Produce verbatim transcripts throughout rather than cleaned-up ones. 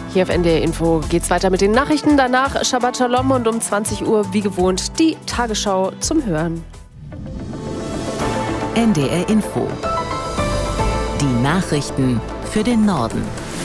Hier auf N D R Info geht's weiter mit den Nachrichten. Danach Shabbat Shalom und um zwanzig Uhr wie gewohnt die Tagesschau zum Hören. N D R Info. Die Nachrichten für den Norden.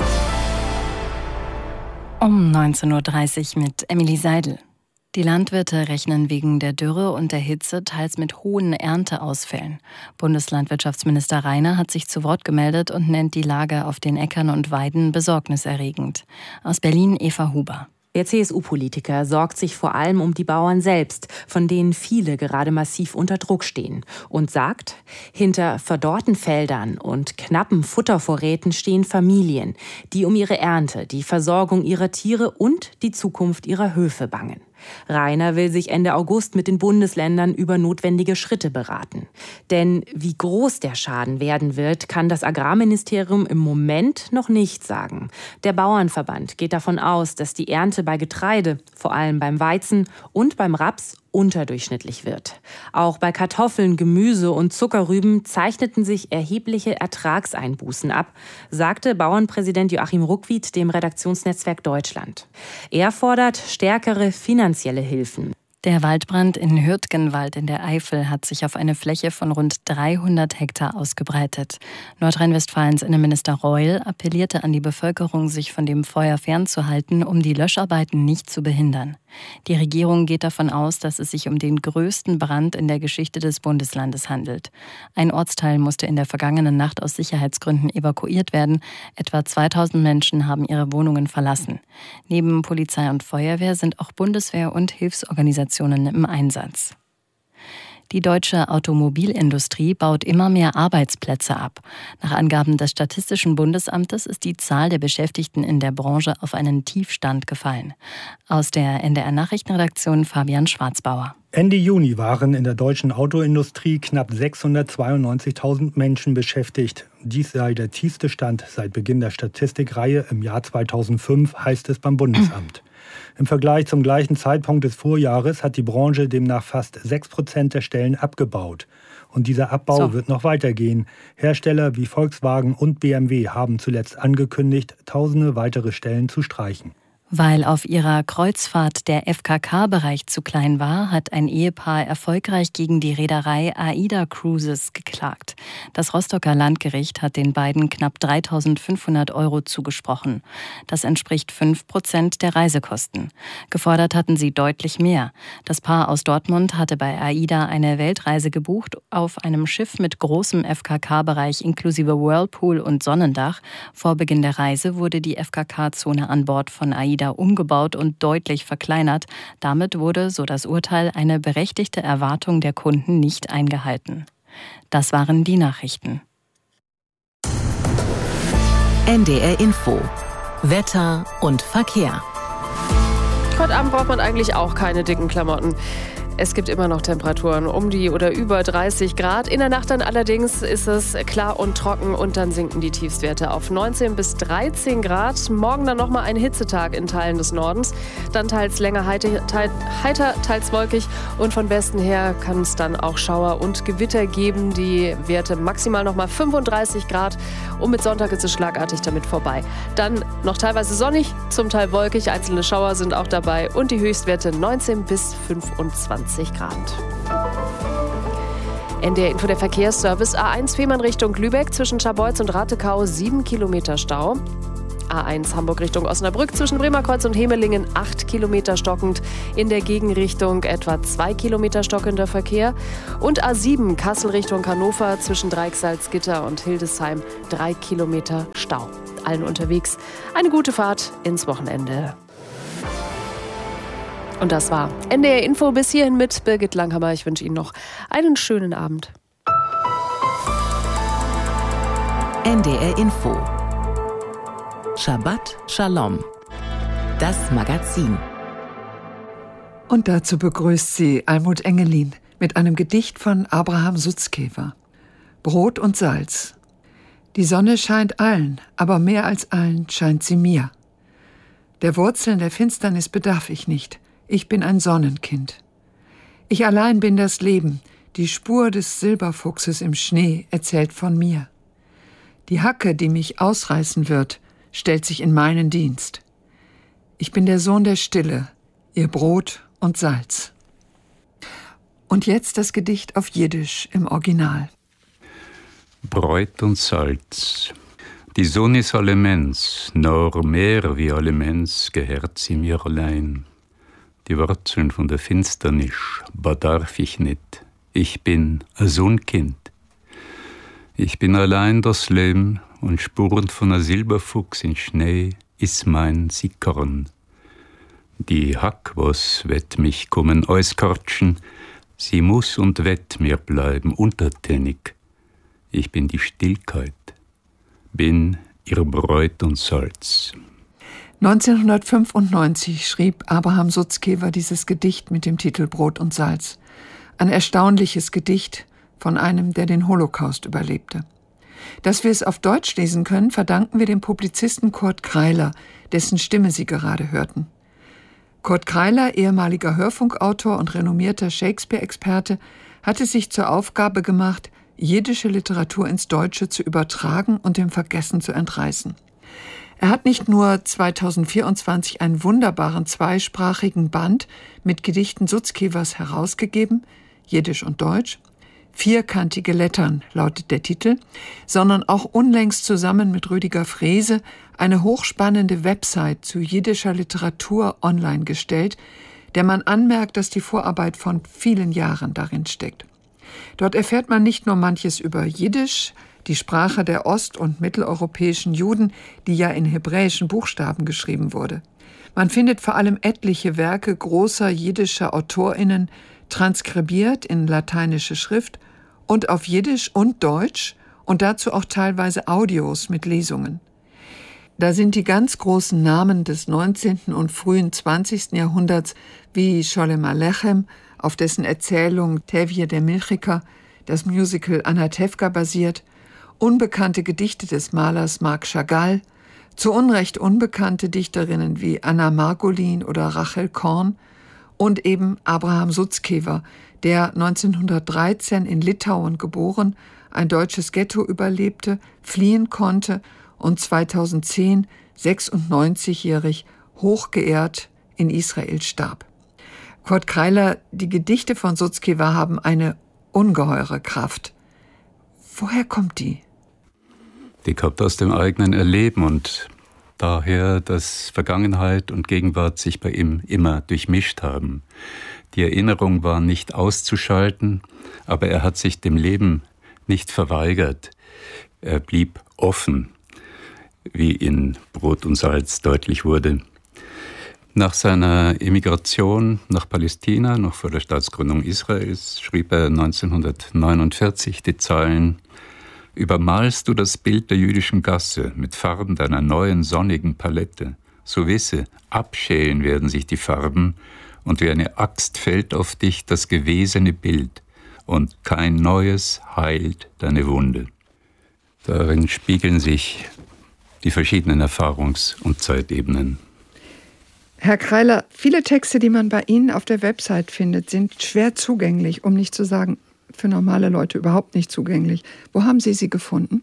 Um neunzehn Uhr dreißig mit Emily Seidel. Die Landwirte rechnen wegen der Dürre und der Hitze teils mit hohen Ernteausfällen. Bundeslandwirtschaftsminister Reiner hat sich zu Wort gemeldet und nennt die Lage auf den Äckern und Weiden besorgniserregend. Aus Berlin Eva Huber. Der C S U-Politiker sorgt sich vor allem um die Bauern selbst, von denen viele gerade massiv unter Druck stehen. Und sagt, hinter verdorrten Feldern und knappen Futtervorräten stehen Familien, die um ihre Ernte, die Versorgung ihrer Tiere und die Zukunft ihrer Höfe bangen. Reiner will sich Ende August mit den Bundesländern über notwendige Schritte beraten. Denn wie groß der Schaden werden wird, kann das Agrarministerium im Moment noch nicht sagen. Der Bauernverband geht davon aus, dass die Ernte bei Getreide, vor allem beim Weizen und beim Raps, unterdurchschnittlich wird. Auch bei Kartoffeln, Gemüse und Zuckerrüben zeichneten sich erhebliche Ertragseinbußen ab, sagte Bauernpräsident Joachim Ruckwied dem Redaktionsnetzwerk Deutschland. Er fordert stärkere finanzielle Hilfen. Der Waldbrand in Hürtgenwald in der Eifel hat sich auf eine Fläche von rund dreihundert Hektar ausgebreitet. Nordrhein-Westfalens Innenminister Reul appellierte an die Bevölkerung, sich von dem Feuer fernzuhalten, um die Löscharbeiten nicht zu behindern. Die Regierung geht davon aus, dass es sich um den größten Brand in der Geschichte des Bundeslandes handelt. Ein Ortsteil musste in der vergangenen Nacht aus Sicherheitsgründen evakuiert werden. Etwa zweitausend Menschen haben ihre Wohnungen verlassen. Neben Polizei und Feuerwehr sind auch Bundeswehr und Hilfsorganisationen im Einsatz. Die deutsche Automobilindustrie baut immer mehr Arbeitsplätze ab. Nach Angaben des Statistischen Bundesamtes ist die Zahl der Beschäftigten in der Branche auf einen Tiefstand gefallen. Aus der N D R-Nachrichtenredaktion Fabian Schwarzbauer. Ende Juni waren in der deutschen Autoindustrie knapp sechshundertzweiundneunzigtausend Menschen beschäftigt. Dies sei der tiefste Stand seit Beginn der Statistikreihe im Jahr zweitausendfünf, heißt es beim Bundesamt. Im Vergleich zum gleichen Zeitpunkt des Vorjahres hat die Branche demnach fast sechs Prozent der Stellen abgebaut. Und dieser Abbau so. wird noch weitergehen. Hersteller wie Volkswagen und B M W haben zuletzt angekündigt, tausende weitere Stellen zu streichen. Weil auf ihrer Kreuzfahrt der F K K-Bereich zu klein war, hat ein Ehepaar erfolgreich gegen die Reederei AIDA Cruises geklagt. Das Rostocker Landgericht hat den beiden knapp dreitausendfünfhundert Euro zugesprochen. Das entspricht fünf Prozent der Reisekosten. Gefordert hatten sie deutlich mehr. Das Paar aus Dortmund hatte bei AIDA eine Weltreise gebucht auf einem Schiff mit großem F K K-Bereich inklusive Whirlpool und Sonnendach. Vor Beginn der Reise wurde die F K K-Zone an Bord von AIDA umgebaut und deutlich verkleinert. Damit wurde, so das Urteil, eine berechtigte Erwartung der Kunden nicht eingehalten. Das waren die Nachrichten. N D R Info. Wetter und Verkehr. Heute Abend braucht man eigentlich auch keine dicken Klamotten. Es gibt immer noch Temperaturen um die oder über dreißig Grad. In der Nacht dann allerdings ist es klar und trocken und dann sinken die Tiefstwerte auf neunzehn bis dreizehn Grad. Morgen dann nochmal ein Hitzetag in Teilen des Nordens. Dann teils länger heiter, heiter, teils wolkig. Und von Westen her kann es dann auch Schauer und Gewitter geben. Die Werte maximal nochmal fünfunddreißig Grad. Und mit Sonntag ist es schlagartig damit vorbei. Dann noch teilweise sonnig, zum Teil wolkig. Einzelne Schauer sind auch dabei. Und die Höchstwerte neunzehn bis fünfundzwanzig Grad. N D R Info, der Verkehrsservice. A eins Fehmarn Richtung Lübeck zwischen Scharbeutz und Ratekau sieben Kilometer Stau. A eins Hamburg Richtung Osnabrück zwischen Bremerkreuz und Hemelingen acht Kilometer stockend. In der Gegenrichtung etwa zwei Kilometer stockender Verkehr. Und A sieben Kassel Richtung Hannover zwischen Dreichsalzgitter und Hildesheim drei Kilometer Stau. Allen unterwegs eine gute Fahrt ins Wochenende. Und das war N D R Info bis hierhin mit Birgit Langhammer. Ich wünsche Ihnen noch einen schönen Abend. N D R Info. Shabbat Shalom. Das Magazin. Und dazu begrüßt sie Almut Engelin mit einem Gedicht von Abraham Sutzkever. Brot und Salz. Die Sonne scheint allen, aber mehr als allen scheint sie mir. Der Wurzeln der Finsternis bedarf ich nicht. Ich bin ein Sonnenkind. Ich allein bin das Leben, die Spur des Silberfuchses im Schnee erzählt von mir. Die Hacke, die mich ausreißen wird, stellt sich in meinen Dienst. Ich bin der Sohn der Stille, ihr Brot und Salz. Und jetzt das Gedicht auf Jiddisch im Original. Brot und Salz. Die Sonne ist allemens, nur mehr wie allemens gehört sie mir allein. Die Wurzeln von der Finsternis bedarf ich nicht. Ich bin ein Sonnenkind. Ich bin allein das Leben und Spuren von a Silberfuchs in Schnee ist mein Sickern. Die Hack, was wett mich kommen auskartschen, sie muss und wett mir bleiben untertänig. Ich bin die Stillkeit, bin ihr Brot und Salz. neunzehnhundertfünfundneunzig schrieb Abraham Sutzkever dieses Gedicht mit dem Titel Brot und Salz. Ein erstaunliches Gedicht von einem, der den Holocaust überlebte. Dass wir es auf Deutsch lesen können, verdanken wir dem Publizisten Kurt Kreiler, dessen Stimme Sie gerade hörten. Kurt Kreiler, ehemaliger Hörfunkautor und renommierter Shakespeare-Experte, hatte sich zur Aufgabe gemacht, jiddische Literatur ins Deutsche zu übertragen und dem Vergessen zu entreißen. Er hat nicht nur zweitausendvierundzwanzig einen wunderbaren zweisprachigen Band mit Gedichten Sutzkevers herausgegeben, Jiddisch und Deutsch, Vierkantige Lettern lautet der Titel, sondern auch unlängst zusammen mit Rüdiger Frese eine hochspannende Website zu jiddischer Literatur online gestellt, der man anmerkt, dass die Vorarbeit von vielen Jahren darin steckt. Dort erfährt man nicht nur manches über Jiddisch, die Sprache der ost- und mitteleuropäischen Juden, die ja in hebräischen Buchstaben geschrieben wurde. Man findet vor allem etliche Werke großer jiddischer AutorInnen, transkribiert in lateinische Schrift und auf Jiddisch und Deutsch und dazu auch teilweise Audios mit Lesungen. Da sind die ganz großen Namen des neunzehnten und frühen zwanzigsten Jahrhunderts wie Sholem Alechem, auf dessen Erzählung Tevye der Milchiker das Musical Anatevka basiert, unbekannte Gedichte des Malers Marc Chagall, zu Unrecht unbekannte Dichterinnen wie Anna Margolin oder Rachel Korn und eben Abraham Sutzkever, der neunzehnhundertdreizehn in Litauen geboren, ein deutsches Ghetto überlebte, fliehen konnte und zweitausendzehn, sechsundneunzigjährig, hochgeehrt in Israel starb. Kurt Kreiler, die Gedichte von Sutzkever haben eine ungeheure Kraft. Woher kommt die? Die kommt aus dem eigenen Erleben und daher, dass Vergangenheit und Gegenwart sich bei ihm immer durchmischt haben. Die Erinnerung war nicht auszuschalten, aber er hat sich dem Leben nicht verweigert. Er blieb offen, wie in Brot und Salz deutlich wurde. Nach seiner Emigration nach Palästina, noch vor der Staatsgründung Israels, schrieb er neunzehnhundertneunundvierzig die Zeilen: Übermalst du das Bild der jüdischen Gasse mit Farben deiner neuen sonnigen Palette, so wisse, abschälen werden sich die Farben und wie eine Axt fällt auf dich das gewesene Bild und kein neues heilt deine Wunde. Darin spiegeln sich die verschiedenen Erfahrungs- und Zeitebenen. Herr Kreiler, viele Texte, die man bei Ihnen auf der Website findet, sind schwer zugänglich, um nicht zu sagen, für normale Leute überhaupt nicht zugänglich. Wo haben Sie sie gefunden?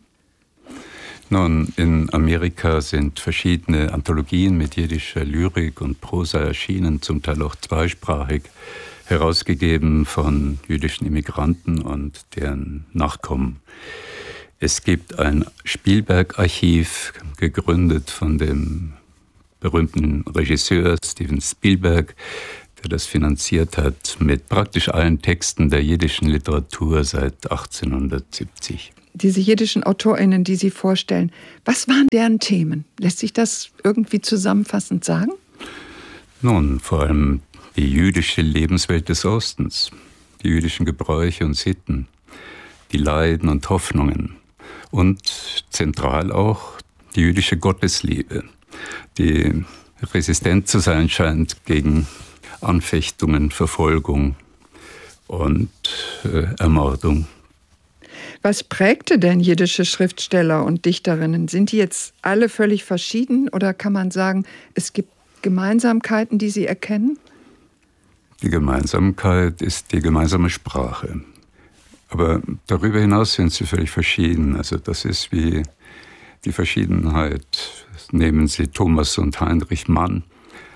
Nun, in Amerika sind verschiedene Anthologien mit jiddischer Lyrik und Prosa erschienen, zum Teil auch zweisprachig, herausgegeben von jüdischen Immigranten und deren Nachkommen. Es gibt ein Spielberg-Archiv, gegründet von dem berühmten Regisseur Steven Spielberg, der das finanziert hat mit praktisch allen Texten der jiddischen Literatur seit achtzehnhundertsiebzig. Diese jiddischen AutorInnen, die Sie vorstellen, was waren deren Themen? Lässt sich das irgendwie zusammenfassend sagen? Nun, vor allem die jüdische Lebenswelt des Ostens, die jüdischen Gebräuche und Sitten, die Leiden und Hoffnungen und zentral auch die jüdische Gottesliebe, die resistent zu sein scheint gegen Anfechtungen, Verfolgung und äh, Ermordung. Was prägte denn jiddische Schriftsteller und Dichterinnen? Sind die jetzt alle völlig verschieden oder kann man sagen, es gibt Gemeinsamkeiten, die Sie erkennen? Die Gemeinsamkeit ist die gemeinsame Sprache. Aber darüber hinaus sind sie völlig verschieden. Also das ist wie die Verschiedenheit. Nehmen Sie Thomas und Heinrich Mann.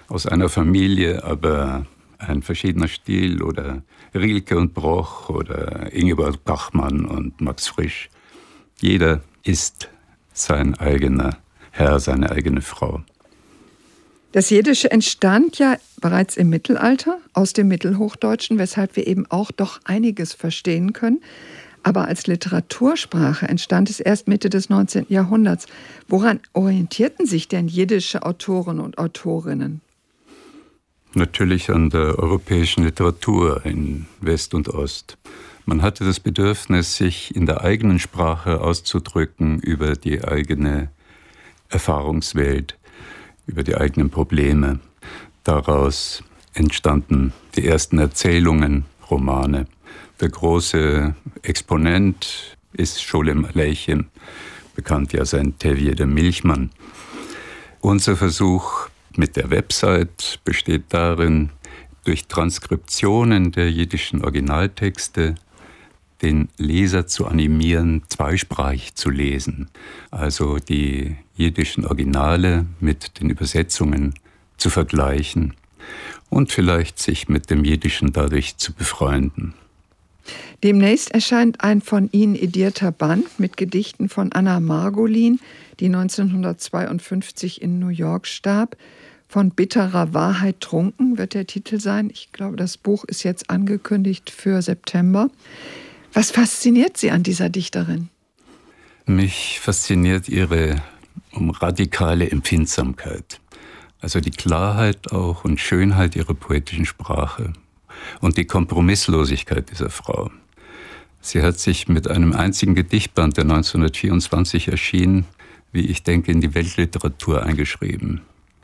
aus einer Familie, aber ein verschiedener Stil, oder Rilke und Broch oder Ingeborg Bachmann und Max Frisch. Jeder ist sein eigener Herr, seine eigene Frau. Das Jiddische entstand ja bereits im Mittelalter aus dem Mittelhochdeutschen, weshalb wir eben auch doch einiges verstehen können. Aber als Literatursprache entstand es erst Mitte des neunzehnten Jahrhunderts. Woran orientierten sich denn jiddische Autoren und Autorinnen? Natürlich an der europäischen Literatur in West und Ost. Man hatte das Bedürfnis, sich in der eigenen Sprache auszudrücken über die eigene Erfahrungswelt, über die eigenen Probleme. Daraus entstanden die ersten Erzählungen, Romane. Der große Exponent ist Scholem Aleichem, bekannt ja sein Tevye der Milchmann. Unser Versuch mit der Website besteht darin, durch Transkriptionen der jiddischen Originaltexte den Leser zu animieren, zweisprachig zu lesen. Also die jiddischen Originale mit den Übersetzungen zu vergleichen und vielleicht sich mit dem Jiddischen dadurch zu befreunden. Demnächst erscheint ein von Ihnen edierter Band mit Gedichten von Anna Margolin, die neunzehnhundertzweiundfünfzig in New York starb. Von bitterer Wahrheit trunken wird der Titel sein. Ich glaube, das Buch ist jetzt angekündigt für September. Was fasziniert Sie an dieser Dichterin? Mich fasziniert ihre radikale Empfindsamkeit. Also die Klarheit auch und Schönheit ihrer poetischen Sprache und die Kompromisslosigkeit dieser Frau. Sie hat sich mit einem einzigen Gedichtband, der neunzehnhundertvierundzwanzig erschien, wie ich denke, in die Weltliteratur eingeschrieben.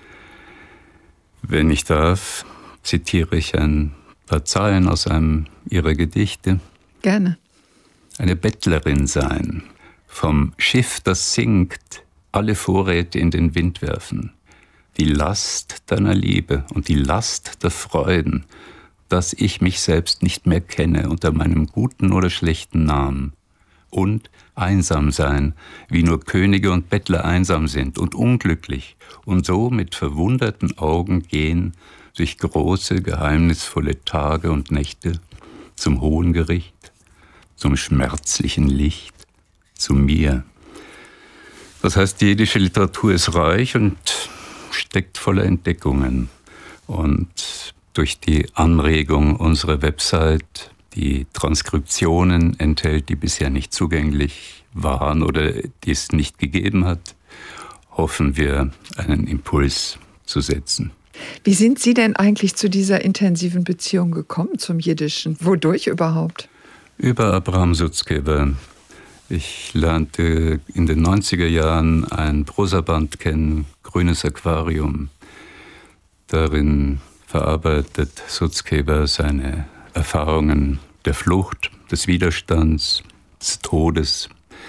Wenn ich darf, zitiere ich ein paar Zeilen aus einem ihrer Gedichte. Gerne. Eine Bettlerin sein, vom Schiff, das sinkt, alle Vorräte in den Wind werfen. Die Last deiner Liebe und die Last der Freuden, dass ich mich selbst nicht mehr kenne unter meinem guten oder schlechten Namen. Und einsam sein, wie nur Könige und Bettler einsam sind und unglücklich und so mit verwunderten Augen gehen durch große, geheimnisvolle Tage und Nächte zum hohen Gericht, zum schmerzlichen Licht, zu mir. Das heißt, die jiddische Literatur ist reich und steckt voller Entdeckungen. Und durch die Anregung unserer Website, die Transkriptionen enthält, die bisher nicht zugänglich waren oder die es nicht gegeben hat, hoffen wir, einen Impuls zu setzen. Wie sind Sie denn eigentlich zu dieser intensiven Beziehung gekommen zum Jiddischen? Wodurch überhaupt? Über Abraham Sutzkever. Ich lernte in den neunziger Jahren ein Prosaband kennen, Grünes Aquarium. Darin verarbeitet Sutzkever seine Erfahrungen der Flucht, des Widerstands, des Todes,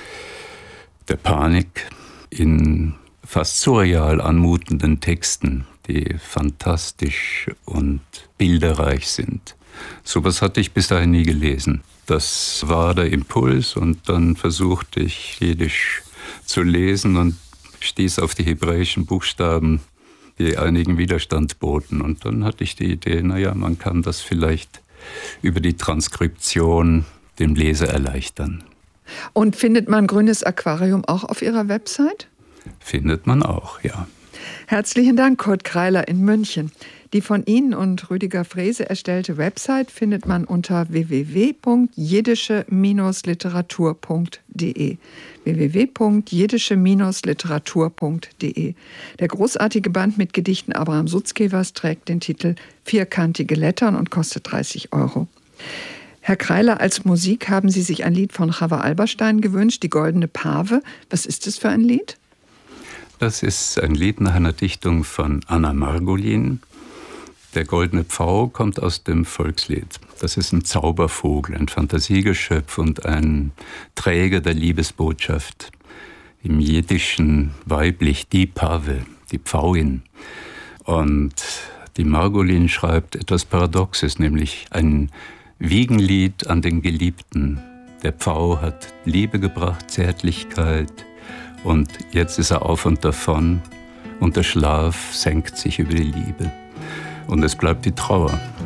der Panik in fast surreal anmutenden Texten, die fantastisch und bilderreich sind. So etwas hatte ich bis dahin nie gelesen. Das war der Impuls und dann versuchte ich Jiddisch zu lesen und stieß auf die hebräischen Buchstaben, die einigen Widerstand boten. Und dann hatte ich die Idee, naja, man kann das vielleicht über die Transkription dem Leser erleichtern. Und findet man Grünes Aquarium auch auf Ihrer Website? Findet man auch, ja. Herzlichen Dank, Kurt Kreiler in München. Die von Ihnen und Rüdiger Frese erstellte Website findet man unter w w w punkt jiddische literatur punkt de. w w w punkt jiddische literatur punkt de. Der großartige Band mit Gedichten Abraham Sutzkevers trägt den Titel Vierkantige Lettern und kostet dreißig Euro. Herr Kreiler, als Musik haben Sie sich ein Lied von Chava Alberstein gewünscht, Die Goldene Pave. Was ist es für ein Lied? Das ist ein Lied nach einer Dichtung von Anna Margolin. Der goldene Pfau kommt aus dem Volkslied. Das ist ein Zaubervogel, ein Fantasiegeschöpf und ein Träger der Liebesbotschaft. Im Jiddischen weiblich die Pave, die Pfauin. Und die Margolin schreibt etwas Paradoxes, nämlich ein Wiegenlied an den Geliebten. Der Pfau hat Liebe gebracht, Zärtlichkeit, und jetzt ist er auf und davon und der Schlaf senkt sich über die Liebe. Und es bleibt die Trauer.